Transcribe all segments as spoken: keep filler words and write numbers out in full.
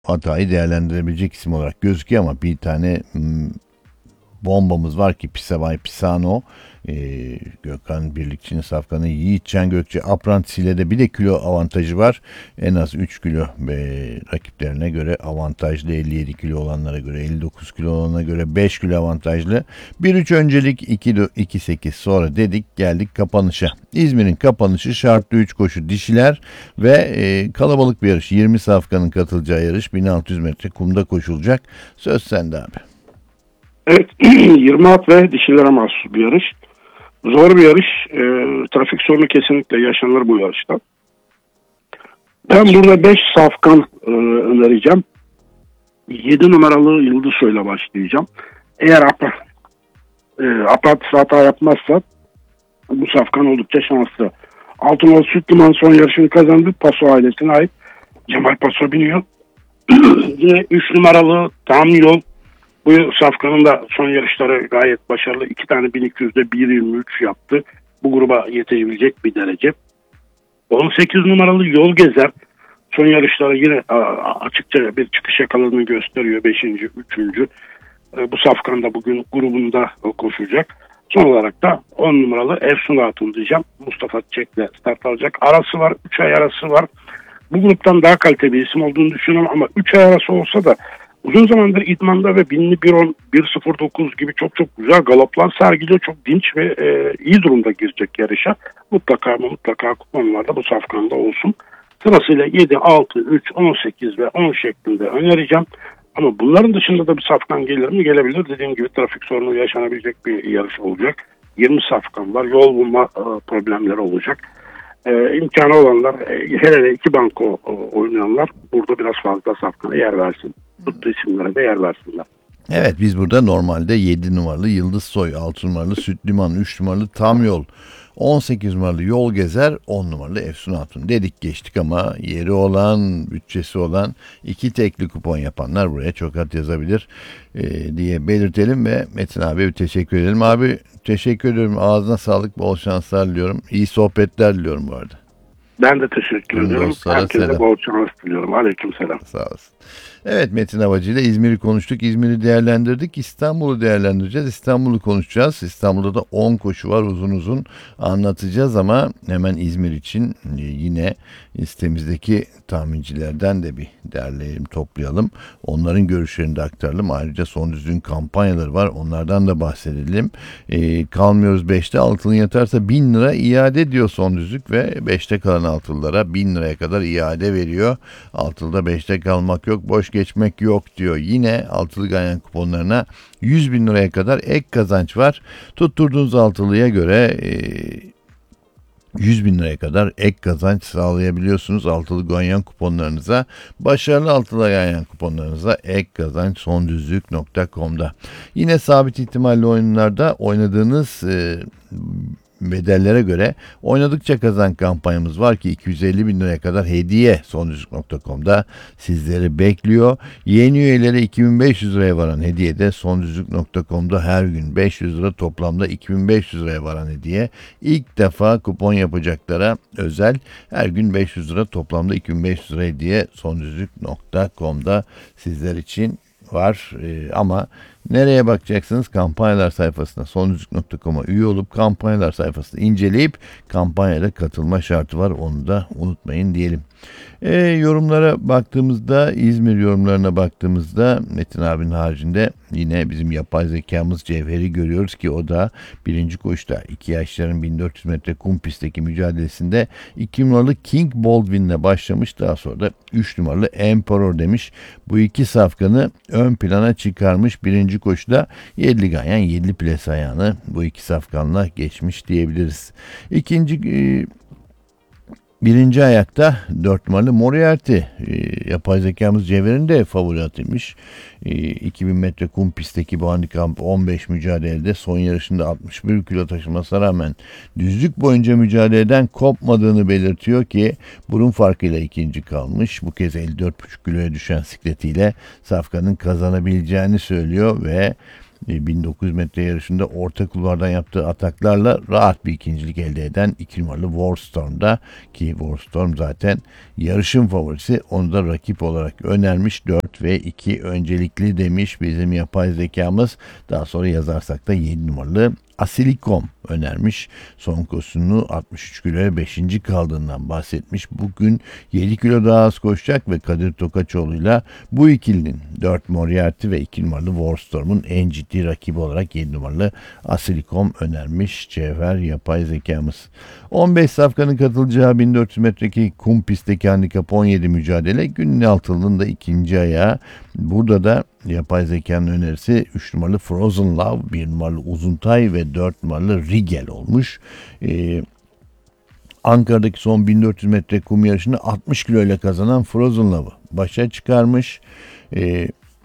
hatayı değerlendirebilecek isim olarak gözüküyor ama bir tane hmm, bombamız var ki Pisavay Pisano, e, Gökhan Birlikçi'nin safkanı Yiğitcan Gökçe aprantisiyle de bir de kilo avantajı var. En az üç kilo e, rakiplerine göre avantajlı, elli yedi kilo olanlara göre, elli dokuz kilo olanlara göre beş kilo avantajlı. bir üç öncelik, iki sekiz sonra dedik, geldik kapanışa. İzmir'in kapanışı şartlı üç koşu dişiler ve e, kalabalık bir yarış. yirmi safkanın katılacağı yarış, bin altı yüz metre kumda koşulacak. Söz sende abi. Evet, yirmi at ve dişilere mahsus bir yarış. Zor bir yarış. E, trafik sorunu kesinlikle yaşanır bu yarışta. Ben burada beş safkan e, önereceğim. yedi numaralı Yıldız Soy'la başlayacağım. Eğer aprat e, hata yapmazsa bu safkan oldukça şanslı. Altınoğlu Süt Liman son yarışını kazandı. Paso ailesine ait. Cemal Paso biniyor. Yine üç numaralı Tam Yol. Bu safkanın da son yarışları gayet başarılı. İki tane bin iki yüzde bir yirmi üç yaptı. Bu gruba yetebilecek bir derece. on sekiz numaralı Yol Gezer. Son yarışları yine açıkça bir çıkış yakaladığını gösteriyor. beşinci, üçüncü Bu safkan da bugün grubunda koşacak. Son olarak da on numaralı Efsun Hatun diyeceğim. Mustafa Çiçek'le start alacak. Arası var. üç ay arası var. Bu gruptan daha kaliteli bir isim olduğunu düşünüyorum ama üç ay arası olsa da uzun zamandır idmanda ve binli bir on, bir sıfır dokuz gibi çok çok güzel galoplar sergiliyor. Çok dinç ve e, iyi durumda girecek yarışa. Mutlaka ama mutlaka kuponlarda bu safkanda olsun. Sırasıyla yedi, altı, üç, on sekiz ve on şeklinde önereceğim. Ama bunların dışında da bir safkan gelir mi? Gelebilir. Dediğim gibi trafik sorunu yaşanabilecek bir yarış olacak. yirmi safkan var. Yol bulma e, problemleri olacak. E, imkanı olanlar, e, hele hele iki banko e, oynayanlar burada biraz fazla safkana yer versin. Tuttu isimlere de yer versinler. Evet, biz burada normalde yedi numaralı Yıldız Soy, altı numaralı Süt Liman, üç numaralı Tam Yol, on sekiz numaralı Yol Gezer, on numaralı Efsun Hatun dedik geçtik ama yeri olan, bütçesi olan iki tekli kupon yapanlar buraya çok at yazabilir e, diye belirtelim ve Metin abi teşekkür edelim. Abi teşekkür ediyorum. Ağzına sağlık, bol şanslar diliyorum. İyi sohbetler diliyorum bu arada. Ben de teşekkür Tüm ediyorum. Herkese selam. bol şans diliyorum. Aleyküm selam. Sağ olasın. Evet, Metin Havacı ile İzmir'i konuştuk. İzmir'i değerlendirdik. İstanbul'u değerlendireceğiz. İstanbul'u konuşacağız. İstanbul'da da on koşu var, uzun uzun anlatacağız ama hemen İzmir için yine listemizdeki tahmincilerden de bir derleyelim, toplayalım. Onların görüşlerini de aktaralım. Ayrıca son düzlüğün kampanyaları var. Onlardan da bahsedelim. Ee, kalmıyoruz beşte. Altın yatarsa bin lira iade diyor son düzlük ve beşte kalan altılılara bin liraya kadar iade veriyor. Altılıda beşte kalmak yok, boş geçmek yok diyor. Yine altılı ganyan kuponlarına yüz bin liraya kadar ek kazanç var. Tutturduğunuz altılıya göre e, yüz bin liraya kadar ek kazanç sağlayabiliyorsunuz altılı ganyan kuponlarınıza. Başarılı altılı ganyan kuponlarınıza ek kazanç sondüzlük nokta com'da. Yine sabit ihtimalli oyunlarda oynadığınız e, bedellere göre oynadıkça kazan kampanyamız var ki iki yüz elli bin liraya kadar hediye sondüzlük nokta com'da sizleri bekliyor. Yeni üyelere iki bin beş yüz liraya varan hediye de sondüzlük nokta com'da her gün beş yüz lira, toplamda iki bin beş yüz liraya varan hediye. İlk defa kupon yapacaklara özel her gün beş yüz lira, toplamda iki bin beş yüz lira hediye sondüzlük nokta com'da sizler için var. Ee, ama nereye bakacaksınız? Kampanyalar sayfasına sondüzlük nokta com'a üye olup kampanyalar sayfasını inceleyip kampanyaya katılma şartı var. Onu da unutmayın diyelim. E, yorumlara baktığımızda, İzmir yorumlarına baktığımızda Metin abinin haricinde yine bizim yapay zekamız Cevher'i görüyoruz ki o da birinci koşuda iki yaşların bin dört yüz metre kum pistteki mücadelesinde iki numaralı King Baldwin'le başlamış. Daha sonra da üç numaralı Emperor demiş. Bu iki safkanı ön plana çıkarmış. Birinci koşuda yedili ganyan yedili ples ayağını bu iki safkanla geçmiş diyebiliriz. İkinci e, Birinci ayakta dört numaralı Moriarty, e, yapay zekamız Cevher'in de favori atılmış. E, iki bin metre kum pistteki bu handikap on beş mücadelede son yarışında altmış bir kilo taşımasına rağmen düzlük boyunca mücadeleden kopmadığını belirtiyor ki burun farkıyla ikinci kalmış. Bu kez elli dört buçuk kiloya düşen sikletiyle safkanın kazanabileceğini söylüyor ve E, bin dokuz yüz metre yarışında orta kulvardan yaptığı ataklarla rahat bir ikincilik elde eden iki numaralı Warstorm'da, ki Warstorm zaten yarışın favorisi, onu da rakip olarak önermiş. dört ve iki öncelikli demiş bizim yapay zekamız. Daha sonra yazarsak da yedi numaralı Asilikom önermiş. Son koşusunu altmış üç kiloya beşinci kaldığından bahsetmiş. Bugün yedi kilo daha az koşacak ve Kadir Tokaçoğlu'yla bu ikilinin dört Moriarty ve iki numaralı Warstorm'un en ciddi rakibi olarak yedi numaralı Asilikom önermiş Cevher yapay zekamız. on beş safkanın katılacağı bin dört yüz metreki kum pistteki handikap on yedi mücadele günün altılının da ikinci ayağı. Burada da yapay zekanın önerisi üç numaralı Frozen Love, bir numaralı Uzuntay ve dört numaralı Rigel olmuş. Ee, Ankara'daki son bin dört yüz metre kum yarışını altmış kilo ile kazanan Frozen Love'ı başa çıkarmış. Ee,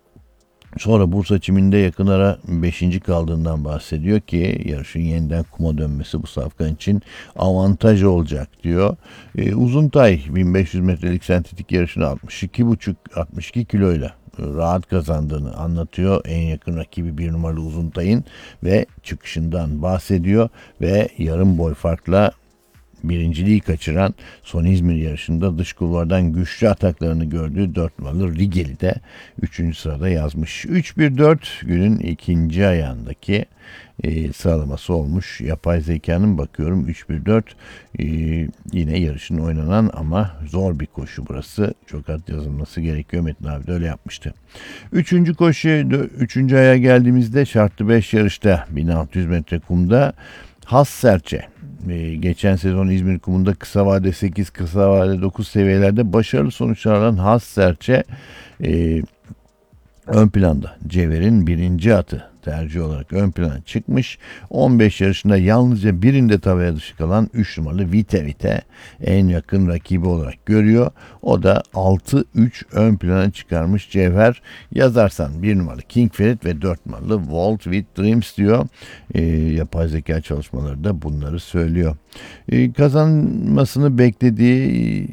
Sonra Bursa çiminde yakın ara beşinci kaldığından bahsediyor ki yarışın yeniden kuma dönmesi bu safkan için avantaj olacak diyor. Ee, Uzuntay bin beş yüz metrelik sentetik yarışını altmış iki buçuk altmış iki kiloyla rahat kazandığını anlatıyor. En yakın rakibi bir numaralı Uzuntay'ın ve çıkışından bahsediyor ve yarım boy farkla birinciliği kaçıran son İzmir yarışında dış kulvardan güçlü ataklarını gördüğü dört numaralı Rigel'i de üçüncü sırada yazmış. üç bir dört günün ikinci ayağındaki e, sıralaması olmuş. Yapay zekanın bakıyorum üç bir dört e, yine yarışın oynanan ama zor bir koşu burası. Çok at yazılması gerekiyor. Metin abi de öyle yapmıştı. Üçüncü koşu, üçüncü ayağa geldiğimizde şartlı beş yarışta bin altı yüz metre kumda Has Serçe. Ee, geçen sezon İzmir kumunda kısa vade sekiz, kısa vade dokuz seviyelerde başarılı sonuçlar alan Has Serçe e, ön planda. Cevher'in birinci atı tercih olarak ön plana çıkmış. on beş yarışında yalnızca birinde tavaya dışı kalan üç numaralı Vite Vite en yakın rakibi olarak görüyor. O da altı üç ön plana çıkarmış Cevher. Yazarsan bir numaralı King Ferit ve dört numaralı Walt with Dreams diyor. E, yapay zeka çalışmaları da bunları söylüyor. E, kazanmasını beklediği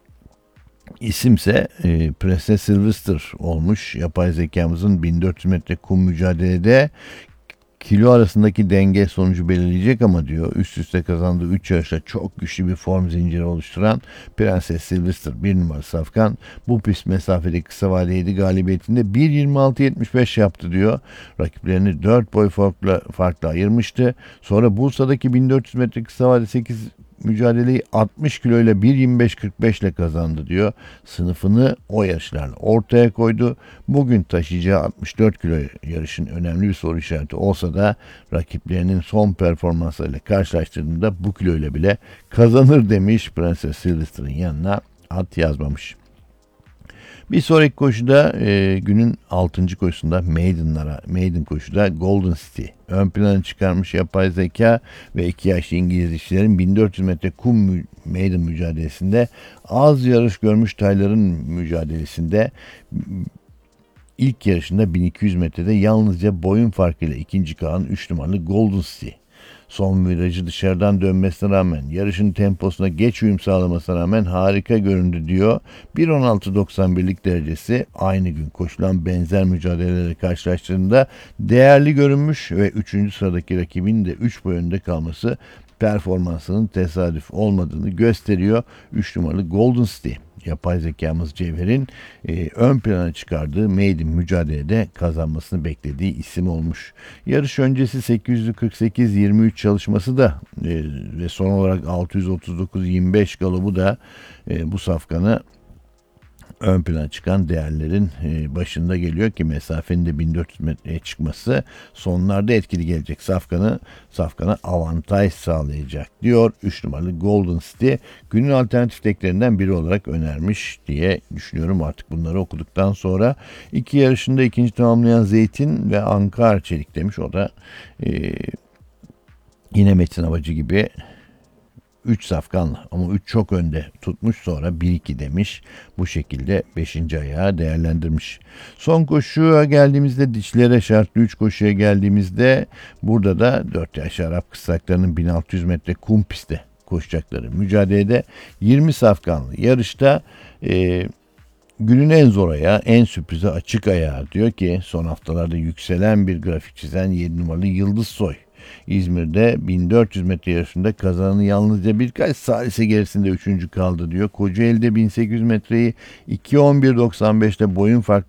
İsimse e, Princess Sylvester olmuş. Yapay zekamızın bin dört yüz metre kum mücadelede kilo arasındaki denge sonucu belirleyecek ama diyor üst üste kazandığı üç yarışta çok güçlü bir form zinciri oluşturan Princess Sylvester bir numara safkan bu pist mesafedeki kısa vadeli galibiyetinde bir yirmi altı yetmiş beş yaptı diyor. Rakiplerini dört boy farkla, farkla ayırmıştı. Sonra Bursa'daki bin dört yüz metre kısa vade sekiz mücadeleyi altmış kilo ile bir yirmi beş kırk beş ile kazandı diyor. Sınıfını o yarışlarla ortaya koydu. Bugün taşıyacağı altmış dört kilo yarışın önemli bir soru işareti olsa da rakiplerinin son performanslarıyla karşılaştırdığında bu kilo ile bile kazanır demiş. Princess Sylvester'ın yanına at yazmamış. Bir sonraki koşuda e, günün altıncı koşusunda Maiden'lara, Maiden koşuda Golden City ön plana çıkarmış yapay zeka ve iki yaşlı İngiliz dişilerin bin dört yüz metre kum mü, Maiden mücadelesinde az yarış görmüş tayların mücadelesinde ilk yarışında bin iki yüz metrede yalnızca boyun farkıyla ikinci kalan üç numaralı Golden City. Son virajı dışarıdan dönmesine rağmen, yarışın temposuna geç uyum sağlamasına rağmen harika göründü diyor. bir on altı doksan birlik derecesi aynı gün koşulan benzer mücadeleleri karşılaştırdığında değerli görünmüş ve üçüncü sıradaki rakibinin de üç boy önde kalması performansının tesadüf olmadığını gösteriyor. üç numaralı Golden City. Yapay zekamız Cevher'in e, ön plana çıkardığı Maiden mücadelede kazanmasını beklediği isim olmuş. Yarış öncesi sekiz yüz kırk sekiz yirmi üç çalışması da e, ve son olarak altı yüz otuz dokuz yirmi beş galobu da e, bu safkanı ön plana çıkan değerlerin başında geliyor ki mesafenin de bin dört yüz metreye çıkması sonlarda etkili gelecek. Safkanı Safkan'a avantaj sağlayacak diyor. üç numaralı Golden City günün alternatif teklerinden biri olarak önermiş diye düşünüyorum artık bunları okuduktan sonra. İki yarışında ikinci tamamlayan Zeytin ve Ankara Çelik demiş. O da e, yine Metin Havacı gibi üç safkanlı ama üç çok önde tutmuş, sonra bir iki demiş. Bu şekilde beşinci ayağı değerlendirmiş. Son koşuya geldiğimizde, dişlere şartlı üç koşuya geldiğimizde burada da dört yaş Arap kısraklarının bin altı yüz metre kum pistte koşacakları mücadelede yirmi safkanlı yarışta e, Günün en zor ayağı, en sürprize açık ayağı diyor ki son haftalarda yükselen bir grafik çizen yedi numaralı Yıldız Soy. İzmir'de bin dört yüz metre yarışında kazananı yalnızca birkaç salise gerisinde üçüncü kaldı diyor. Kocaeli'de bin sekiz yüz metreyi iki on bir doksan beşte boyun farklı